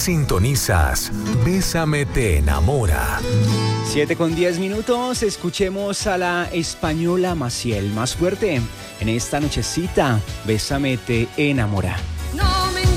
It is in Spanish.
Sintonizas Bésame te enamora. 7:10, escuchemos a la española Maciel. Más fuerte, en esta nochecita, Bésame te enamora.